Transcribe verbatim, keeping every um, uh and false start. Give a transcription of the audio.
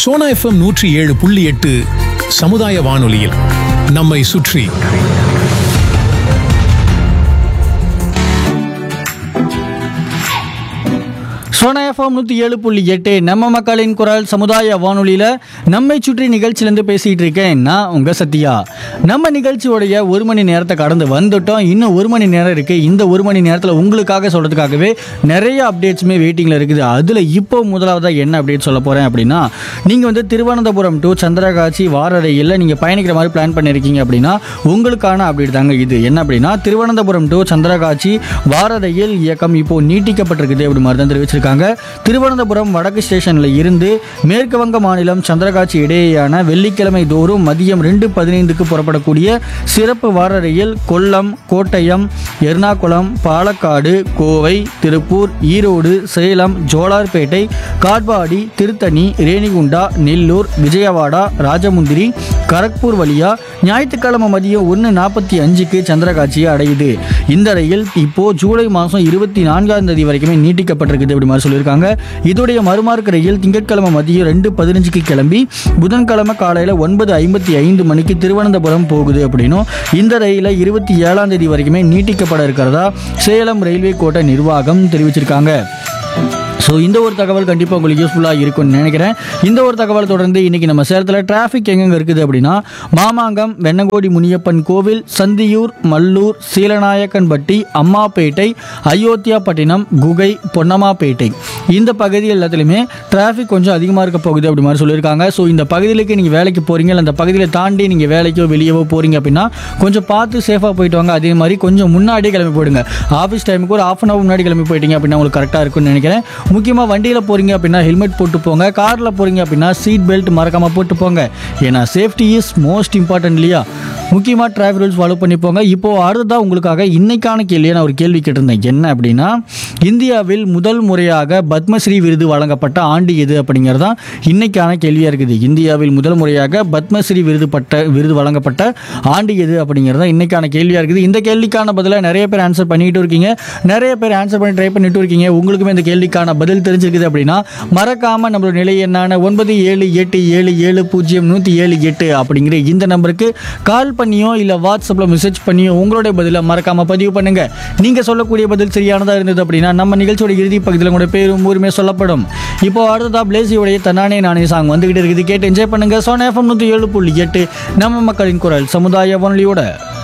Sona FM நூற்றி ஏழு புள்ளி எட்டு சமுதாய வானொலியில் நம்மை சுற்றி. சோனா எஃப்எம் நூற்றி ஏழு புள்ளி எட்டு நம்ம மக்களின் குரல் சமுதாய வானொலியில் நம்மை சுற்றி நிகழ்ச்சியிலேருந்து பேசிகிட்டு இருக்கேன் நான் உங்கள் சத்யா. நம்ம நிகழ்ச்சியோடைய ஒரு மணி நேரத்தை கடந்து வந்துட்டோம். இன்னும் ஒரு மணி நேரம் இருக்குது. இந்த ஒரு மணி நேரத்தில் உங்களுக்காக சொல்கிறதுக்காகவே நிறைய அப்டேட்ஸுமே வெயிட்டிங்கில் இருக்குது. அதில் இப்போ முதலாவதாக என்ன அப்டேட் சொல்ல போகிறேன் அப்படின்னா, நீங்கள் வந்து திருவனந்தபுரம் டு சந்திரகாட்சி வார ரயிலில் நீங்கள் பயணிக்கிற மாதிரி பிளான் பண்ணியிருக்கீங்க அப்படின்னா உங்களுக்கான அப்டேட் தாங்க இது. என்ன அப்படின்னா, திருவனந்தபுரம் டு சந்திரகாட்சி வார ரயில் இயக்கம் இப்போ நீட்டிக்கப்பட்டிருக்குது அப்படி மாதிரி தான் தெரிவிச்சிருக்காங்க. திருவனந்தபுரம் வடக்கு ஸ்டேஷனில் இருந்து மேற்கு வங்க மாநிலம் சந்திரகாட்சி இடையேயான வெள்ளிக்கிழமை தோறும் மதியம் ரெண்டு பதினைந்துக்கு புறப்படக்கூடிய சிறப்பு வார ரயில் கொல்லம், கோட்டயம், எர்ணாகுளம், பாலக்காடு, கோவை, திருப்பூர், ஈரோடு, சேலம், ஜோலார்பேட்டை, காட்பாடி, திருத்தணி, ரேணிகுண்டா, நெல்லூர், விஜயவாடா, ராஜமுந்திரி, கரக்பூர் வழியா ஞாயிற்றுக்கிழமை மதியம் ஒன்று நாற்பத்தி அஞ்சுக்கு சந்திரகாட்சியை அடையுது. இந்த ரயில் இப்போ ஜூலை மாதம் இருபத்தி நான்காம் தேதி வரைக்குமே நீட்டிக்கப்பட்டிருக்குது அப்படி மாதிரி சொல்லியிருக்காங்க. இதோடைய மறுமார்க்க ரயில் திங்கட்கிழமை மதியம் ரெண்டு பதினஞ்சுக்கு கிளம்பி புதன்கிழமை காலையில் ஒன்பது ஐம்பத்தி ஐந்து மணிக்கு திருவனந்தபுரம் போகுது அப்படின்னும், இந்த ரயிலை இருபத்தி ஏழாம் தேதி வரைக்குமே நீட்டிக்கப்பட இருக்கிறதா சேலம் ரயில்வே கோட்ட நிர்வாகம் தெரிவிச்சிருக்காங்க. ஸோ இந்த ஒரு தகவல் கண்டிப்பாக உங்களுக்கு யூஸ்ஃபுல்லாக இருக்கும்னு நினைக்கிறேன். இந்த ஒரு தகவல் தொடர்ந்து இன்றைக்கி நம்ம சேலத்தில் டிராஃபிக் எங்கெங்கே இருக்குது அப்படின்னா, மாமாங்கம், வெண்ணங்கோடி முனியப்பன் கோவில், சந்தியூர், மல்லூர், சீலநாயக்கன்பட்டி, அம்மாப்பேட்டை, அயோத்தியாப்பட்டினம், குகை, பொன்னம்மாப்பேட்டை இந்த பகுதி எல்லாத்துலேயுமே டிராஃபிக் கொஞ்சம் அதிகமாக இருக்க போகுது அப்படி மாதிரி சொல்லியிருக்காங்க. ஸோ இந்த பகுதியிലേക്ക് நீங்கள் வேலைக்கு போகிறீங்க இல்லை அந்த பகுதியில் தாண்டி நீங்கள் வேலைக்கோ வெளியவோ போகிறீங்க அப்படின்னா கொஞ்சம் பார்த்து சேஃபாக போயிட்டு வாங்க. அதே மாதிரி கொஞ்சம் முன்னாடியே கிளம்பி போயிடுங்க. ஆஃபீஸ் டைமுக்கு ஒரு ஆஃப் அன் ஹவர் முன்னாடி கிளம்பி போயிட்டீங்க அப்படின்னா உங்களுக்கு கரெக்டாக இருக்கும்னு நினைக்கிறேன். முக்கியமாக வண்டியில் போகிறீங்க அப்படின்னா ஹெல்மெட் போட்டு போங்க. காரில் போகிறீங்க அப்படின்னா சீட் பெல்ட் மறக்காமல் போட்டு போங்க. ஏன்னா சேஃப்டி இஸ் மோஸ்ட் இம்பார்ட்டன்ட் இல்லையா? முக்கியமாக டிராஃபிக் ரூல்ஸ் ஃபாலோ பண்ணி போங்க. இப்போது அடுத்ததாக உங்களுக்காக இன்னைக்கான கேள்வியை நான் ஒரு கேள்வி கேட்டிருந்தேன். என்ன அப்படின்னா, இந்தியாவில் முதல் முறையாக பத்மஸ்ரீ விருது வழங்கப்பட்ட ஆண்டு எது அப்படிங்கிறது தான் இன்னைக்கான கேள்வியாக இருக்குது. இந்தியாவில் முதல் முறையாக பத்மஸ்ரீ விருது பட்ட விருது வழங்கப்பட்ட ஆண்டு எது அப்படிங்கிறது தான் இன்னைக்கான கேள்வியாக இருக்குது. இந்த கேள்விக்கான பதிலாக நிறைய பேர் ஆன்சர் பண்ணிட்டு இருக்கீங்க. நிறைய பேர் ஆன்சர் பண்ணி ட்ரை பண்ணிட்டு இருக்கீங்க. உங்களுக்குமே இந்த கேள்விக்கான பதில் தெரிஞ்சிருக்குது அப்படின்னா மறக்காம நம்மளோட நிலை என்னான ஒன்பது ஏழு எட்டு ஏழு ஏழு பூஜ்ஜியம் நூற்றி ஏழு எட்டு அப்படிங்கிற இந்த நம்பருக்கு கால் பண்ணியோ இல்லை வாட்ஸ்அப்பில் மெசேஜ் பண்ணியோ உங்களுடைய பதிலை மறக்காம பதிவு பண்ணுங்க. நீங்க சொல்லக்கூடிய பதில் சரியானதாக இருந்தது அப்படின்னா நம்ம நிகழ்ச்சியோட இறுதி பகுதியில் உங்களுடைய பேரும் ஊருமே சொல்லப்படும். இப்போ அடுத்ததா பிளேசியோடைய தன்னானே நானே சாங் வந்துகிட்டு இருக்குது. கேட்டு என்ஜாய் பண்ணுங்க. சோனா எஃப்எம் நூற்றி ஏழு புள்ளி எட்டு நம்ம மக்களின் குரல் சமுதாய வானொலியோட.